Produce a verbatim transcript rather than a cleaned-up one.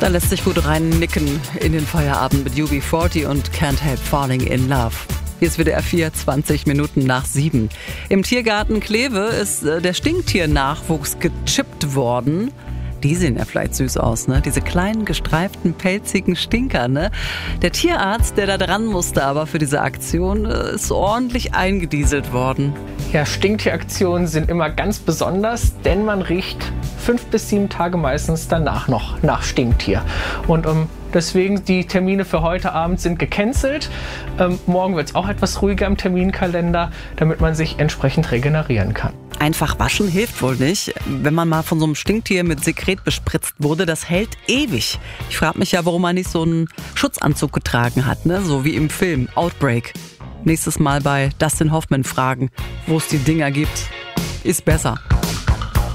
Da lässt sich gut reinnicken in den Feierabend mit U B vierzig und Can't Help Falling in Love. Hier ist W D R vier, zwanzig Minuten nach sieben. Im Tiergarten Kleve ist äh, der Stinktiernachwuchs gechippt worden. Die sehen ja vielleicht süß aus, ne? Diese kleinen, gestreiften, pelzigen Stinker, ne? Der Tierarzt, der da dran musste aber für diese Aktion, äh, ist ordentlich eingedieselt worden. Ja, Stinktieraktionen sind immer ganz besonders, denn man riecht fünf bis sieben Tage meistens danach noch nach Stinktier. Und um, deswegen die Termine für heute Abend sind gecancelt. Ähm, morgen wird es auch etwas ruhiger im Terminkalender, damit man sich entsprechend regenerieren kann. Einfach waschen hilft wohl nicht. Wenn man mal von so einem Stinktier mit Sekret bespritzt wurde, das hält ewig. Ich frage mich ja, warum man nicht so einen Schutzanzug getragen hat, ne? So wie im Film Outbreak. Nächstes Mal bei Dustin Hoffman fragen, wo es die Dinger gibt. Ist besser.